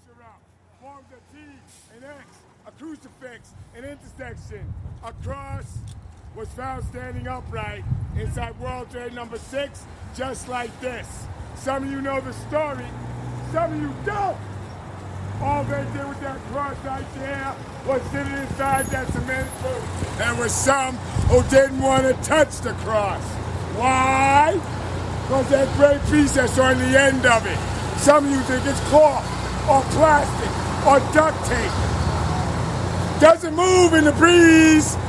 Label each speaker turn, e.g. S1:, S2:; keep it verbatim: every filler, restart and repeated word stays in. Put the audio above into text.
S1: picture up. Forms a T, an X, a crucifix, an intersection. A cross was found standing upright inside World Trade Number six, just like this. Some of you know the story, some of you don't. All they did with that cross right there was sit it inside that cement booth. There were some who didn't want to touch the cross. Why? Because that great piece that's on the end of it. Some of you think it's cloth or plastic or duct tape. Doesn't move in the breeze.